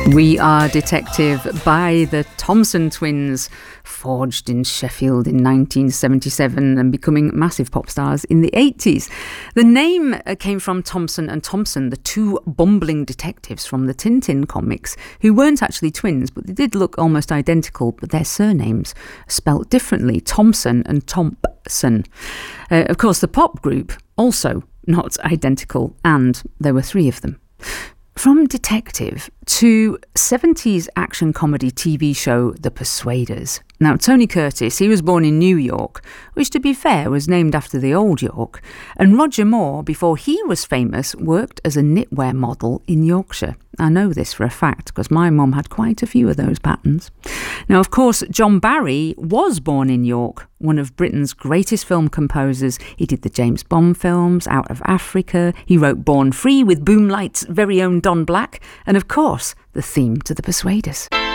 We Are Detective by the Thompson Twins, forged in Sheffield in 1977 and becoming massive pop stars in the 80s. The name came from Thompson and Thompson, the two bumbling detectives from the Tintin comics, who weren't actually twins, but they did look almost identical, but their surnames spelt differently, Thompson and Thompson. Of course, the pop group, also not identical, and there were three of them. From detective to 70s action comedy TV show The Persuaders. Now, Tony Curtis, he was born in New York, which, to be fair, was named after the old York, and Roger Moore, before he was famous, worked as a knitwear model in Yorkshire. I know this for a fact, because my mum had quite a few of those patterns. Now, of course, John Barry was born in York, one of Britain's greatest film composers. He did the James Bond films, Out of Africa. He wrote Born Free with Boomlight's very own Don Black, and of course, the theme to The Persuaders.